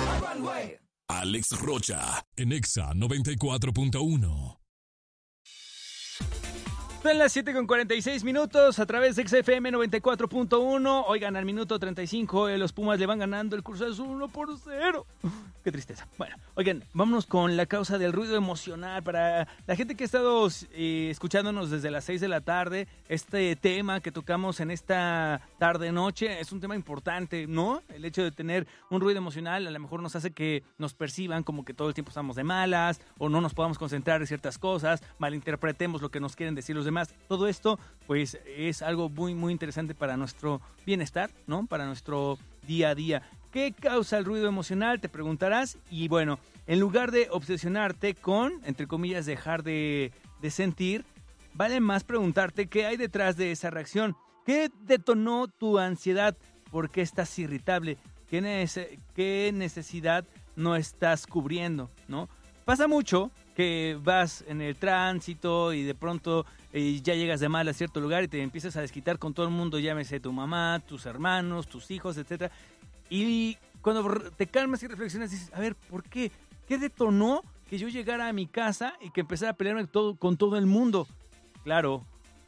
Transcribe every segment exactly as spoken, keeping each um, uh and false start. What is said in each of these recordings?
Alex Rocha, en Exa noventa y cuatro punto uno. Son las siete con cuarenta y seis minutos a través de X F M noventa y cuatro punto uno. Oigan, al minuto treinta y cinco eh, los Pumas le van ganando el Cruz Azul uno por cero. Qué tristeza. Bueno, oigan, vámonos con la causa del ruido emocional. Para la gente que ha estado eh, escuchándonos desde las seis de la tarde, este tema que tocamos en esta tarde-noche es un tema importante, ¿no? El hecho de tener un ruido emocional a lo mejor nos hace que nos perciban como que todo el tiempo estamos de malas o no nos podamos concentrar en ciertas cosas, malinterpretemos lo que nos quieren decir los demás. Todo esto, pues, es algo muy, muy interesante para nuestro bienestar, ¿no? Para nuestro día a día. ¿Qué causa el ruido emocional? Te preguntarás. Y bueno, en lugar de obsesionarte con, entre comillas, dejar de, de sentir, vale más preguntarte qué hay detrás de esa reacción. ¿Qué detonó tu ansiedad? ¿Por qué estás irritable? ¿Qué, nece- qué necesidad no estás cubriendo, ¿no? Pasa mucho que vas en el tránsito y de pronto eh, ya llegas de mal a cierto lugar y te empiezas a desquitar con todo el mundo, llámese tu mamá, tus hermanos, tus hijos, etcétera. Y cuando te calmas y reflexionas, dices, a ver, ¿por qué? ¿Qué detonó que yo llegara a mi casa y que empezara a pelearme todo, con todo el mundo? Claro,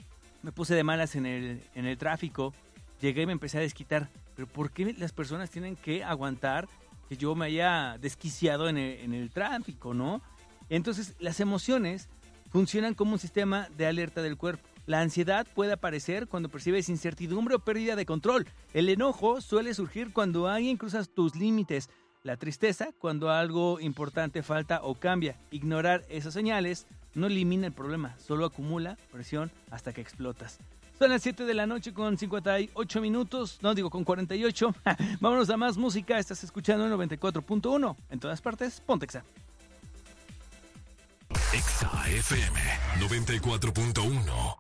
me puse de malas en el, en el tráfico, llegué y me empecé a desquitar. Pero ¿por qué las personas tienen que aguantar que yo me haya desquiciado en el, en el tráfico, no? Entonces, las emociones funcionan como un sistema de alerta del cuerpo. La ansiedad puede aparecer cuando percibes incertidumbre o pérdida de control. El enojo suele surgir cuando alguien cruza tus límites. La tristeza cuando algo importante falta o cambia. Ignorar esas señales no elimina el problema, solo acumula presión hasta que explotas. Son las siete de la noche con cincuenta y ocho minutos, no digo con cuarenta y ocho. Vámonos a más música, estás escuchando el noventa y cuatro punto uno. En todas partes, ponte Exa. Exa F M noventa y cuatro punto uno.